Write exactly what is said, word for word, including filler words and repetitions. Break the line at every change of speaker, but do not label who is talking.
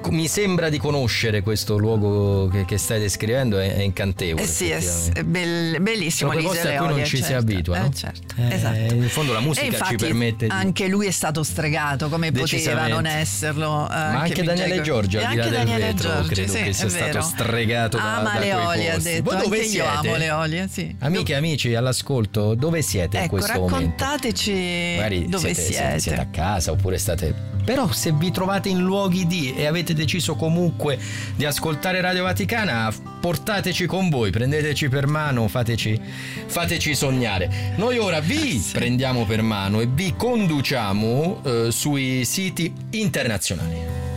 mi sembra di conoscere questo luogo che, che stai descrivendo, è, è incantevole.
Eh sì, è bell- bellissimo.
Sono quei posti a cui non ci
certo.
si abitua, no?
Eh, certo.
Eh,
esatto.
In fondo la musica
e infatti,
ci permette di...
anche lui è stato stregato, come poteva non esserlo. Eh,
Ma anche, anche Daniele Giorgio, al di là del vetro,
Giorgi,
credo
sì,
che sia stato stregato da,
ama
da
le
quei
olie,
posti.
ha detto.
Voi dove
anche
siete?
Io amo le olie, sì.
Amiche e amici all'ascolto, dove siete
ecco,
in questo momento?
Raccontateci
Magari
dove
siete,
siete.
siete a casa oppure state... Però se vi trovate in luoghi di e avete deciso comunque di ascoltare Radio Vaticana, portateci con voi, prendeteci per mano, fateci, fateci sognare. Noi ora vi sì. prendiamo per mano e vi conduciamo eh, sui siti internazionali.